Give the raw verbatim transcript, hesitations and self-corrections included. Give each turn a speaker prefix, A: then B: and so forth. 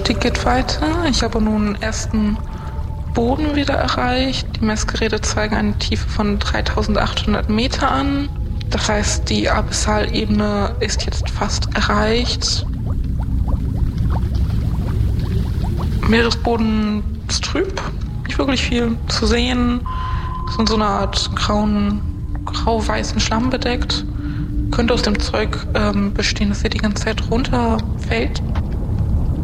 A: Stieg geht weiter. Ich habe nun den ersten Boden wieder erreicht. Die Messgeräte zeigen eine Tiefe von dreitausendachthundert Meter an. Das heißt, die Abyssalebene ist jetzt fast erreicht. Meeresboden ist trüb, nicht wirklich viel zu sehen. Ist in so einer Art grauen, grau-weißen Schlamm bedeckt. Könnte aus dem Zeug ähm, bestehen, dass er die ganze Zeit runterfällt.